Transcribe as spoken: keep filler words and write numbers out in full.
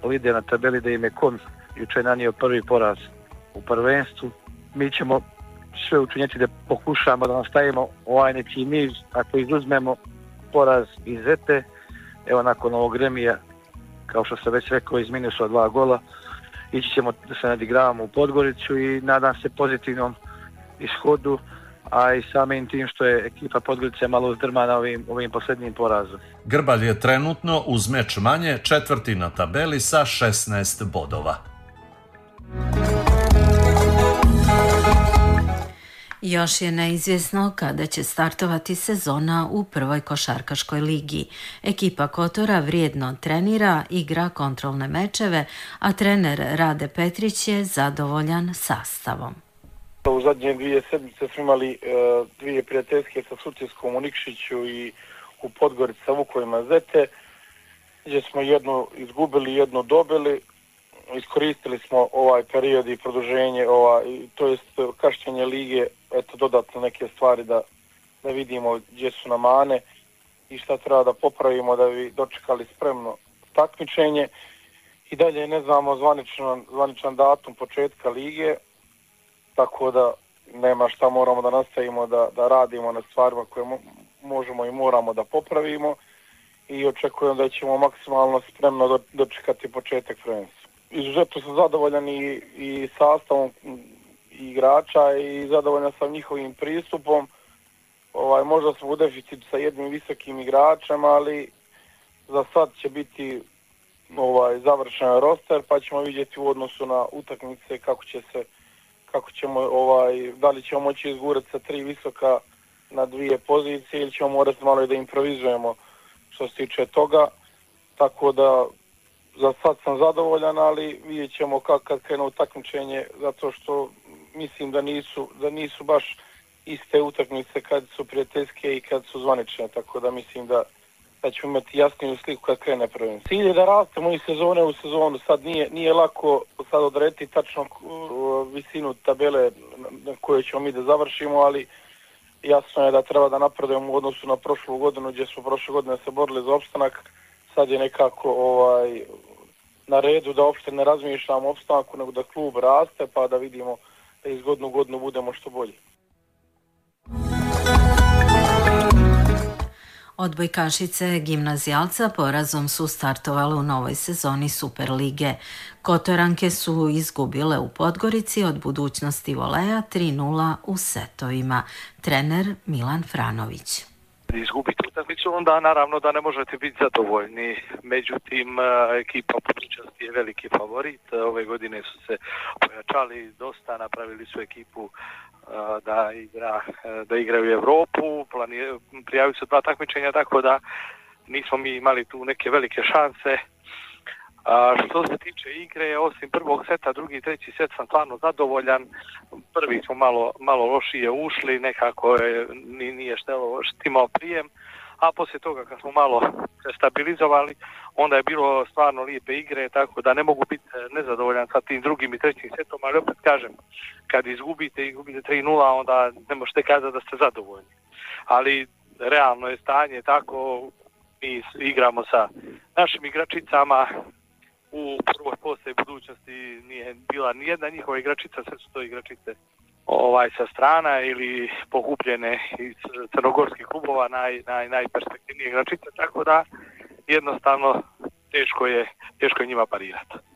lider na tabeli, da im je Kon juče nanio prvi poraz u prvenstvu. Mi ćemo sve učinjeti da pokušamo da nastavimo ovaj neki niz, ako izuzmemo poraz iz Zete, evo nakon ovog remija, kao što sam već rekao, iz minusa dva gola, ići ćemo da se nadigravamo u Podgoricu i nadam se pozitivnom ishodu, a i samim tim što je ekipa Podgorice malo uzdrmana ovim, ovim posljednjim porazom. Grbalj je trenutno uz meč manje četvrti na tabeli sa šesnaest bodova. Još je neizvjesno kada će startovati sezona u prvoj košarkaškoj ligi. Ekipa Kotora vrijedno trenira, igra kontrolne mečeve, a trener Rade Petrić je zadovoljan sastavom. U zadnje dvije sedmice smo imali e, dvije prijateljske sa Sutjeskom u Nikšiću i u Podgorici sa Vukovima Zete, gdje smo jednu izgubili, jednu dobili. Iskoristili smo ovaj period i produženje, ovaj, to jest kašnjenje lige, eto dodatno neke stvari da, da vidimo gdje su nam mane i šta treba da popravimo da bi dočekali spremno takmičenje. I dalje ne znamo zvaničan, zvaničan datum početka lige, tako da nema šta, moramo da nastavimo da, da radimo na stvarima koje mo, možemo i moramo da popravimo i očekujem da ćemo maksimalno spremno do, dočekati početak prvenstva. Izuzetno sam zadovoljan i, i sastavom igrača i zadovoljan sam njihovim pristupom. Ovaj, možda smo u deficitu sa jednim visokim igračem, ali za sad će biti ovaj, završen roster, pa ćemo vidjeti u odnosu na utakmice kako će se, kako ćemo, ovaj, da li ćemo moći izgurati sa tri visoka na dvije pozicije ili ćemo morati malo i da improvizujemo što se tiče toga. Tako da za sad sam zadovoljan, ali vidjet ćemo kako kad krenu takmičenje, zato što mislim da nisu, da nisu baš iste utakmice kad su prijateljske i kad su zvanične, tako da mislim da, da ćemo imati jasniju sliku kad krene prvenstvo. Cilj je da rastemo iz sezone u sezonu, sad nije, nije lako sad odrediti tačno visinu tabele na kojoj ćemo mi da završimo, ali jasno je da treba da napredujemo u odnosu na prošlu godinu gdje smo prošle godine se borili za opstanak. Sad je nekako ovaj, na redu da uopšte ne razmišljamo o opstanku, nego da klub raste pa da vidimo da iz godinu u godinu budemo što bolji. Odbojkašice gimnazijalca porazom su startovale u novoj sezoni Superlige. Kotoranke su izgubile u Podgorici od Budućnosti voleja tri nula u setovima. Trener Milan Franović. Izgubiti utakmicu, onda naravno da ne možete biti zadovoljni. Međutim, ekipa Budućnosti je veliki favorit. Ove godine su se pojačali dosta, napravili su ekipu da igra, da igraju Europu, prijavili su dva takmičenja, tako da nismo mi imali tu neke velike šanse. A što se tiče igre, osim prvog seta, drugi i treći set sam stvarno zadovoljan. Prvi smo malo, malo lošije ušli, nekako je, nije štelo, štimao prijem, a poslije toga kad smo malo stabilizovali, onda je bilo stvarno lijepe igre, tako da ne mogu biti nezadovoljan sa tim drugim i trećim setom, ali opet kažem, kad izgubite i izgubite tri nula, onda ne možete kazati da ste zadovoljni. Ali realno je stanje tako, mi igramo sa našim igračicama. U prvoj postaji Budućnosti nije bila nijedna njihova igračica, sve su to igračice ovaj, sa strana ili pokupljene iz crnogorskih klubova, naj, naj, najperspektivnije igračice, tako da jednostavno teško je, teško je njima parirati.